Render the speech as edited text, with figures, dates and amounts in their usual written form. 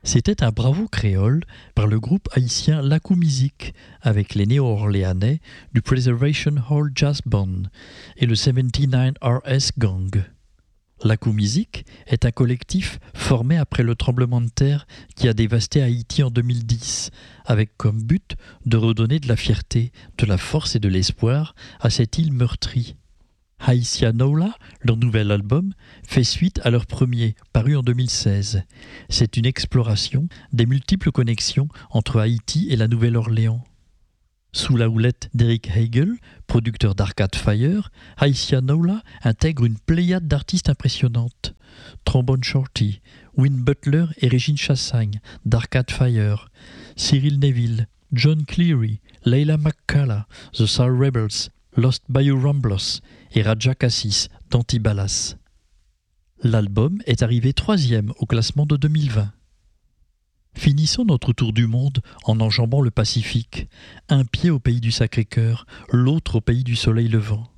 C'était un bravo créole par le groupe haïtien Lacou Music avec les néo-orléanais du Preservation Hall Jazz Band et le 79 RS Gang. Lacou Music est un collectif formé après le tremblement de terre qui a dévasté Haïti en 2010, avec comme but de redonner de la fierté, de la force et de l'espoir à cette île meurtrie. Haïtianola, leur nouvel album, fait suite à leur premier, paru en 2016. C'est une exploration des multiples connexions entre Haïti et la Nouvelle-Orléans. Sous la houlette d'Eric Hegel, producteur d'Arcade Fire, Haïtianola intègre une pléiade d'artistes impressionnantes. Trombone Shorty, Win Butler et Régine Chassagne d'Arcade Fire, Cyril Neville, John Cleary, Leila McCalla, The Soul Rebels, Lost Bayou Ramblers et Raja Cassis d'Antibalas. L'album est arrivé 3e au classement de 2020. Finissons notre tour du monde en enjambant le Pacifique, un pied au pays du Sacré-Cœur, l'autre au pays du soleil levant.